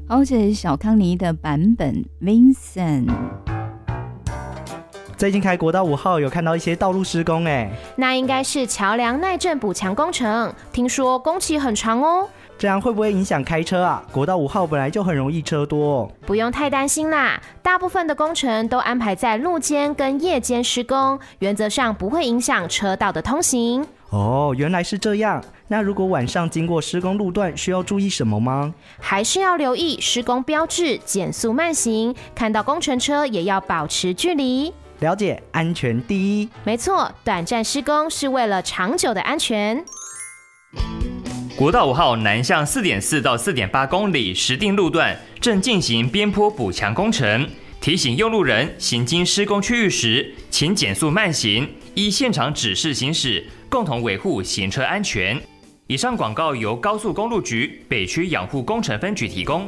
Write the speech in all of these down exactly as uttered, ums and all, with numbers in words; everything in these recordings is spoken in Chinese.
好，这是小康尼的版本 Vincent。 最近开国道五号有看到一些道路施工哎， 那应该是桥梁耐震补强工程，听说工期很长哦。 这样会不会影响开车啊？国道五号本来就很容易车多。 不用太担心啦，大部分的工程都安排在路间跟夜间施工，原则上不会影响车道的通行。 哦，原来是这样。那如果晚上经过施工路段，需要注意什么吗？ 还是要留意施工标志，减速慢行，看到工程车也要保持距离。 了解，安全第一。 没错，短暂施工是为了长久的安全。 国道五号南向 四点四 到 四点八 公里实定路段正进行边坡补强工程，提醒用路人行经施工区域时，请减速慢行，依现场指示行驶，共同维护行车安全。以上广告由高速公路局北区养护工程分局提供。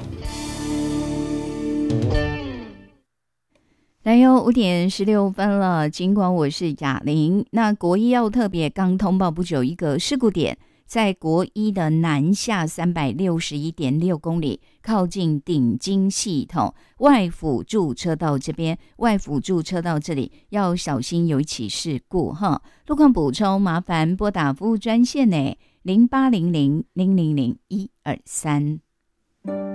来哟，五点十六分了。尽管我是雅玲，那国一要特别刚通报不久一个事故点，在国一的南下三百六十一点六公里，靠近顶金系统外辅助车道这边，外辅助车道这里要小心有一起事故哈。路况补充，麻烦拨打服务专线呢，零八零零零零零一二三。